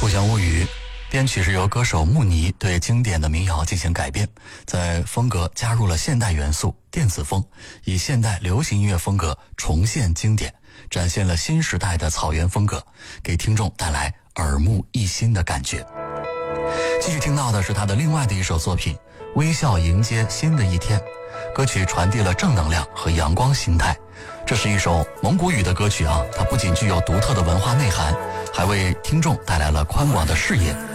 故乡物语编曲是由歌手穆尼对经典的民谣进行改编，在风格加入了现代元素、电子风，以现代流行音乐风格重现经典，展现了新时代的草原风格，给听众带来耳目一新的感觉。继续听到的是他的另外的一首作品《微笑迎接新的一天》，歌曲传递了正能量和阳光心态。这是一首蒙古语的歌曲啊，它不仅具有独特的文化内涵，还为听众带来了宽广的视野